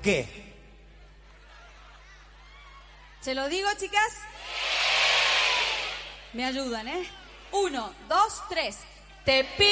qué? ¿Se lo digo, chicas? Me ayudan, ¿eh? 1, 2, 3. Te pido